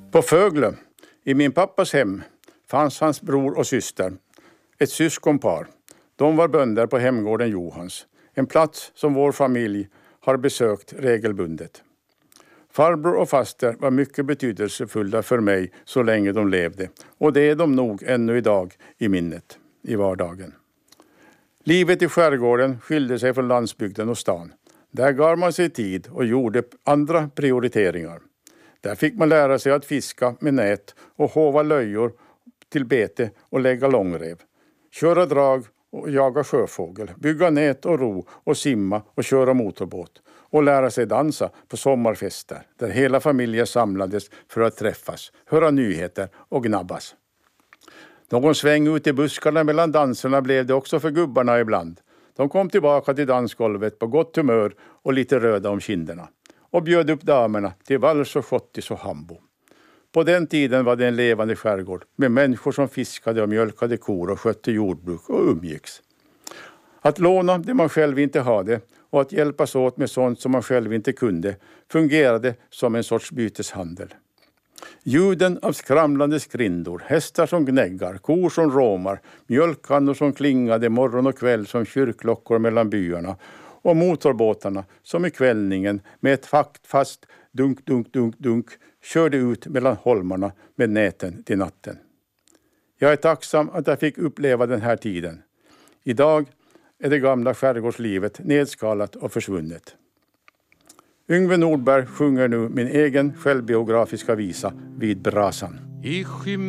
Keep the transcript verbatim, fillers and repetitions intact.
På Föglö, i min pappas hem, fanns hans bror och syster, ett syskonpar. De var bönder på hemgården Johans, en plats som vår familj har besökt regelbundet. Farbror och faster var mycket betydelsefulla för mig så länge de levde, och det är de nog ännu idag i minnet, i vardagen. Livet i skärgården skilde sig från landsbygden och stan. Där gav man sig tid och gjorde andra prioriteringar. Där fick man lära sig att fiska med nät och hova löjor till bete och lägga långrev. Köra drag och jaga sjöfågel, bygga nät och ro och simma och köra motorbåt. Och lära sig dansa på sommarfester där hela familjen samlades för att träffas, höra nyheter och gnabbas. Någon sväng ut i buskarna mellan danserna blev det också för gubbarna ibland. De kom tillbaka till dansgolvet på gott humör och lite röda om kinderna. Och bjöd upp damerna till vals och schottis och hambo. På den tiden var det en levande skärgård med människor som fiskade och mjölkade kor och skötte jordbruk och umgicks. Att låna det man själv inte hade och att hjälpas åt med sånt som man själv inte kunde fungerade som en sorts byteshandel. Ljuden av skramlande skrindor, hästar som gnäggar, kor som råmar, mjölkkannor som klingade morgon och kväll som kyrkklockor mellan byarna och motorbåtarna som i kvällningen med ett fast dunk, dunk, dunk, dunk körde ut mellan holmarna med näten till natten. Jag är tacksam att jag fick uppleva den här tiden. Idag är det gamla skärgårdslivet nedskalat och försvunnet. Yngve Nordberg sjunger nu min egen självbiografiska visa Vid brasan. I